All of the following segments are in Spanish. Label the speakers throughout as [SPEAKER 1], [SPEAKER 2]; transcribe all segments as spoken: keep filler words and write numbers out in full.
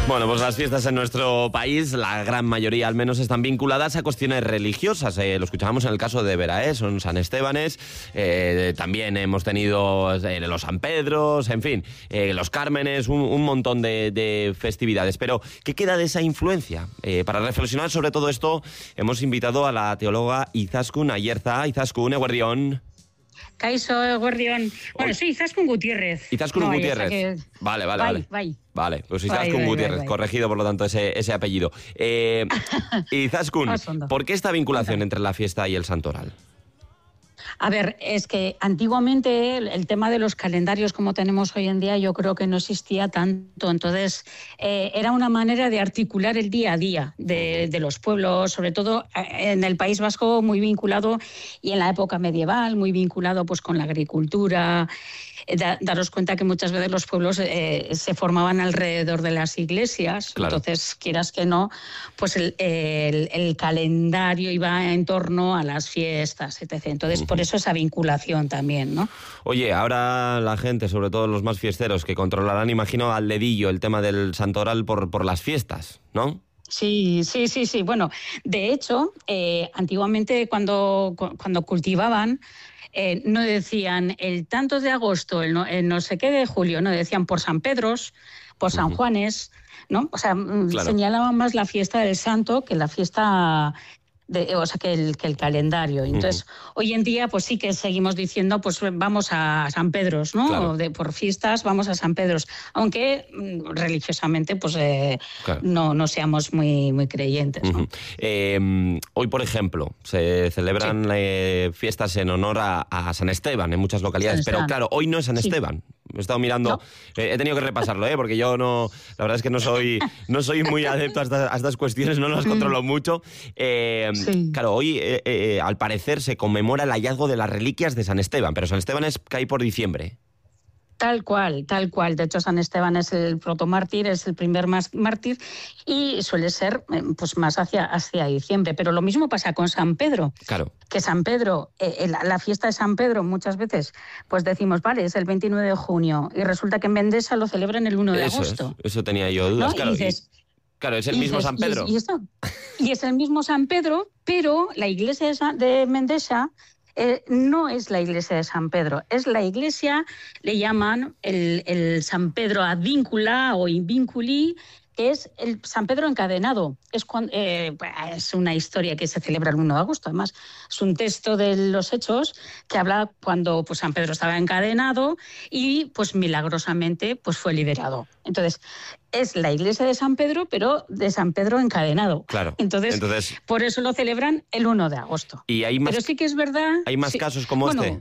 [SPEAKER 1] Bueno, pues las fiestas en nuestro país, la gran mayoría al menos, están vinculadas a cuestiones religiosas. Eh, lo escuchábamos en el caso de Beraé, son San Estebanes, eh, también hemos tenido eh, los San Pedros, en fin, eh, los Cármenes, un, un montón de, de festividades. Pero, ¿qué queda de esa influencia? Eh, para reflexionar sobre todo esto, hemos invitado a la teóloga Izaskun Ayerza. Izaskun, eguerdión.
[SPEAKER 2] Kaixo, eguerdión. Bueno, soy Izaskun Gutiérrez.
[SPEAKER 1] Izaskun
[SPEAKER 2] no,
[SPEAKER 1] Gutiérrez.
[SPEAKER 2] Que...
[SPEAKER 1] Vale, vale,
[SPEAKER 2] bye,
[SPEAKER 1] vale.
[SPEAKER 2] Bye.
[SPEAKER 1] Vale, pues Izaskun Gutiérrez, bye, corregido por lo tanto ese, ese apellido. Eh, Izaskun, ¿por qué esta vinculación entre la fiesta y el santoral?
[SPEAKER 2] A ver, es que antiguamente el, el tema de los calendarios como tenemos hoy en día yo creo que no existía tanto. Entonces, eh, era una manera de articular el día a día de, de los pueblos, sobre todo en el País Vasco muy vinculado, y en la época medieval muy vinculado pues con la agricultura. Da, daros cuenta que muchas veces los pueblos eh, se formaban alrededor de las iglesias, claro. Entonces, quieras que no, pues el, el, el calendario iba en torno a las fiestas, etcétera. Entonces, uh-huh. por eso esa vinculación también, ¿no?
[SPEAKER 1] Oye, ahora la gente, sobre todo los más fiesteros, que controlarán, imagino, al dedillo el tema del santoral por, por las fiestas, ¿no?
[SPEAKER 2] Sí, sí, sí, sí. Bueno, de hecho, eh, antiguamente cuando, cuando cultivaban, Eh, no decían el tanto de agosto, el no, el no sé qué de julio, no decían por San Pedros, por San Juanes, ¿no? O sea, claro. Señalaban más la fiesta del santo que la fiesta, de, o sea, que el, que el calendario. Entonces, uh-huh. hoy en día, pues sí que seguimos diciendo, pues vamos a San Pedros, ¿no?
[SPEAKER 1] Claro.
[SPEAKER 2] De, por fiestas vamos a San Pedros, aunque religiosamente, pues eh, claro. no, no seamos muy, muy creyentes, ¿no?
[SPEAKER 1] Uh-huh. eh, hoy, por ejemplo, se celebran sí. eh, fiestas en honor a, a San Esteban en muchas localidades, pero claro, hoy no es San Esteban. Sí. He estado mirando, ¿no? eh, he tenido que repasarlo, ¿eh? Porque yo no, la verdad es que no soy, no soy muy adepto a estas, a estas cuestiones, no las controlo mucho. Eh, sí. Claro, hoy eh, eh, al parecer se conmemora el hallazgo de las reliquias de San Esteban, pero San Esteban es cae por diciembre.
[SPEAKER 2] Tal cual, tal cual. De hecho, San Esteban es el protomártir, es el primer mártir y suele ser pues más hacia, hacia diciembre. Pero lo mismo pasa con San Pedro.
[SPEAKER 1] Claro.
[SPEAKER 2] Que San Pedro, eh, la, la fiesta de San Pedro muchas veces pues decimos, vale, es el veintinueve de junio y resulta que en Vendesa lo celebran el uno de
[SPEAKER 1] eso
[SPEAKER 2] agosto.
[SPEAKER 1] Es, eso tenía yo dudas,
[SPEAKER 2] ¿no?
[SPEAKER 1] claro.
[SPEAKER 2] Y dices,
[SPEAKER 1] y, claro, es el mismo
[SPEAKER 2] dices,
[SPEAKER 1] San Pedro.
[SPEAKER 2] Y es, y, esto, y es el mismo San Pedro, pero la iglesia de, San, de Vendesa... Eh, no es la iglesia de San Pedro, es la iglesia, le llaman el, el San Pedro advíncula o invínculi, que es el San Pedro encadenado. Es, cuando, eh, es una historia que se celebra el uno de agosto, además es un texto de los Hechos que habla cuando pues, San Pedro estaba encadenado y pues milagrosamente pues, fue liberado. Entonces, es la iglesia de San Pedro, pero de San Pedro encadenado.
[SPEAKER 1] Claro.
[SPEAKER 2] Entonces, Entonces por eso lo celebran el uno de agosto.
[SPEAKER 1] Y hay más,
[SPEAKER 2] pero sí que es verdad...
[SPEAKER 1] ¿Hay más
[SPEAKER 2] sí,
[SPEAKER 1] casos como
[SPEAKER 2] bueno,
[SPEAKER 1] este?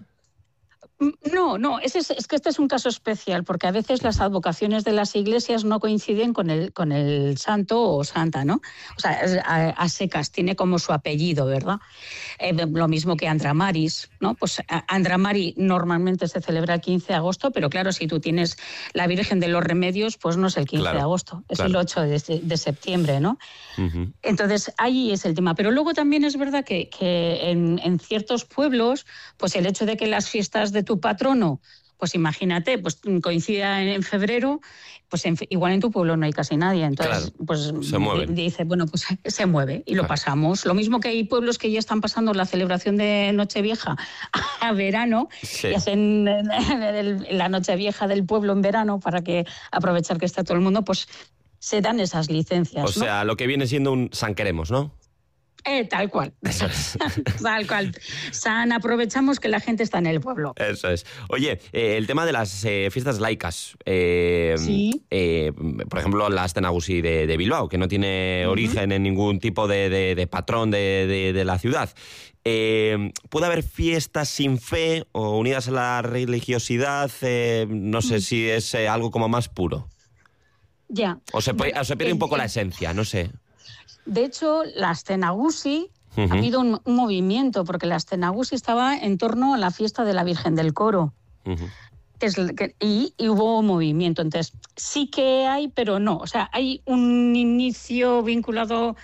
[SPEAKER 2] No, no, es, es que este es un caso especial porque a veces las advocaciones de las iglesias no coinciden con el, con el santo o santa, ¿no? O sea, a, a secas, tiene como su apellido, ¿verdad? Eh, lo mismo que Andra Maris, ¿no? Pues Andra Mari normalmente se celebra el quince de agosto, pero claro, si tú tienes la Virgen de los Remedios, pues no es el quince claro, de agosto, es claro. el ocho de, de septiembre, ¿no? Uh-huh. Entonces, ahí es el tema. Pero luego también es verdad que, que en, en ciertos pueblos, pues el hecho de que las fiestas de tu patrono, pues imagínate, pues coincida en febrero, pues en, igual en tu pueblo no hay casi nadie, entonces
[SPEAKER 1] claro,
[SPEAKER 2] pues
[SPEAKER 1] se mueve.
[SPEAKER 2] Dice, bueno, pues se mueve y lo claro. pasamos. Lo mismo que hay pueblos que ya están pasando la celebración de Nochevieja a verano sí. y hacen la Nochevieja del pueblo en verano para que aprovechar que está todo el mundo, pues se dan esas licencias.
[SPEAKER 1] O sea,
[SPEAKER 2] ¿no?
[SPEAKER 1] Lo que viene siendo un San Queremos, ¿no?
[SPEAKER 2] Eh, tal cual. Tal cual. San, aprovechamos que la gente está en el pueblo.
[SPEAKER 1] Eso es. Oye, eh, el tema de las eh, fiestas laicas. Eh,
[SPEAKER 2] sí.
[SPEAKER 1] Eh, por ejemplo, la Astenagusi de, de Bilbao, que no tiene uh-huh. origen en ningún tipo de, de, de patrón de, de, de la ciudad. Eh, ¿Puede haber fiestas sin fe o unidas a la religiosidad? Eh, no sé uh-huh. si es eh, algo como más puro.
[SPEAKER 2] Ya.
[SPEAKER 1] O se, o se pierde un poco la esencia, no sé.
[SPEAKER 2] De hecho, la Astenagusi uh-huh. ha habido un, un movimiento, porque la Astenagusi estaba en torno a la fiesta de la Virgen del Coro. Uh-huh. Que es, que, y, y hubo movimiento. Entonces, sí que hay, pero no. O sea, hay un inicio vinculado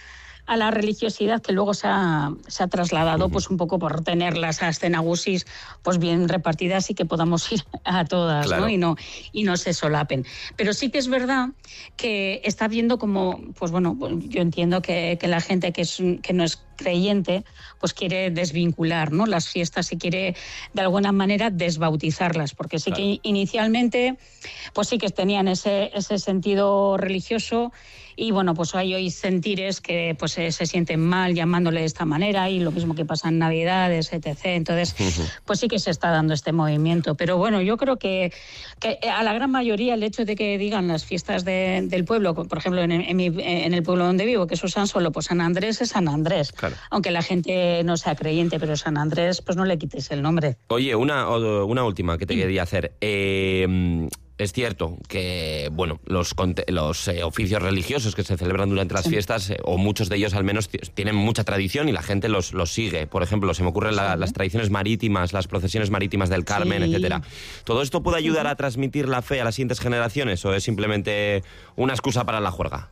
[SPEAKER 2] a la religiosidad que luego se ha, se ha trasladado, uh-huh. pues un poco por tener las escenagusis pues bien repartidas y que podamos ir a todas, claro. ¿no? Y no y no se solapen. Pero sí que es verdad que está viendo como, pues bueno, yo entiendo que, que la gente que, es, que no es creyente, pues quiere desvincular, ¿no?, las fiestas y quiere de alguna manera desbautizarlas, porque sí claro. que inicialmente pues sí que tenían ese, ese sentido religioso. Y bueno, pues hay hoy sentires que pues se, se sienten mal llamándole de esta manera, y lo mismo que pasa en Navidades, etcétera. Entonces, uh-huh. pues sí que se está dando este movimiento. Pero bueno, yo creo que, que a la gran mayoría el hecho de que digan las fiestas de, del pueblo, por ejemplo, en, en, mi, en el pueblo donde vivo, que es San Solo, pues San Andrés es San Andrés. Claro. Aunque la gente no sea creyente, pero San Andrés, pues no le quites el nombre.
[SPEAKER 1] Oye, una, una última que te quería hacer. Eh... Es cierto que, bueno, los, los eh, oficios religiosos que se celebran durante las sí. fiestas, eh, o muchos de ellos al menos, tienen mucha tradición y la gente los, los sigue. Por ejemplo, se me ocurren la, sí. las tradiciones marítimas, las procesiones marítimas del Carmen, sí. etcétera. ¿Todo esto puede ayudar a transmitir la fe a las siguientes generaciones o es simplemente una excusa para la juerga?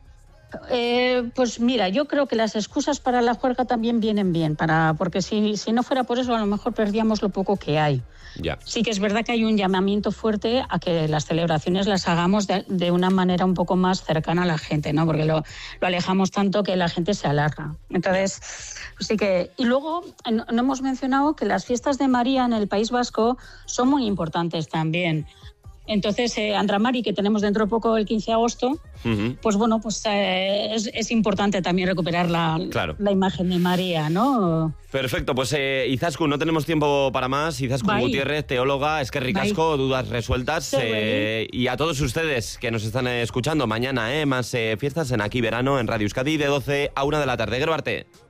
[SPEAKER 2] Eh, pues mira, yo creo que las excusas para la juerga también vienen bien, para, porque si, si no fuera por eso a lo mejor perdíamos lo poco que hay.
[SPEAKER 1] Ya.
[SPEAKER 2] Sí que es verdad que hay un llamamiento fuerte a que las celebraciones las hagamos de, de una manera un poco más cercana a la gente, ¿no? Porque lo, lo alejamos tanto que la gente se alarga. Entonces, pues sí que... Y luego, no, no hemos mencionado que las fiestas de María en el País Vasco son muy importantes también. Entonces, eh, Andramari, que tenemos dentro de poco el quince de agosto, uh-huh. pues bueno, pues eh, es, es importante también recuperar la, claro. la imagen de María, ¿no?
[SPEAKER 1] Perfecto, pues eh, Izaskun, no tenemos tiempo para más. Izaskun Bye. Gutiérrez, teóloga, es que ricasco, dudas resueltas. Eh, y a todos ustedes que nos están escuchando mañana, eh, más eh, fiestas en Aquí Verano, en Radio Euskadi, de doce a una de la tarde. Gero arte.